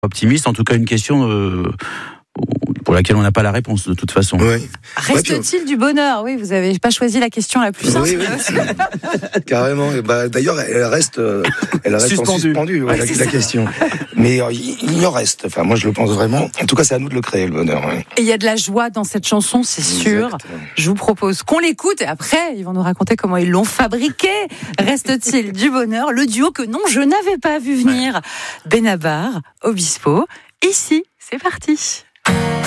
optimiste. En tout cas, une question pour laquelle on n'a pas la réponse de toute façon. Oui. Reste-t-il du bonheur ? Oui, vous n'avez pas choisi la question la plus simple. Oui. Carrément. Et d'ailleurs, elle reste suspendue la question. Mais il en reste. Enfin, moi, je le pense vraiment. En tout cas, c'est à nous de le créer, le bonheur. Oui. Et il y a de la joie dans cette chanson, c'est sûr. Exactement. Je vous propose qu'on l'écoute et après, ils vont nous raconter comment ils l'ont fabriqué. Reste-t-il du bonheur ? Le duo que non, je n'avais pas vu venir. Benabar, Obispo. Ici, c'est parti.